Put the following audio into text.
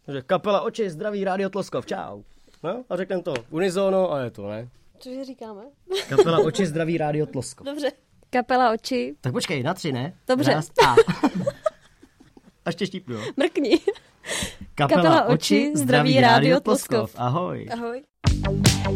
Že kapela Oči, zdraví, Rádio Tloskov, čau. No, a řekneme to unizono a je to, ne? Cože říkáme? Kapela Oči, zdraví, Rádio Tloskov. Dobře. Kapela Oči. Tak počkej, na 3, ne? Dobře. Raz, a ještě štípnu, jo. Mrkni. Kapela Oči, zdraví, Rádio Tloskov. Ahoj. Ahoj.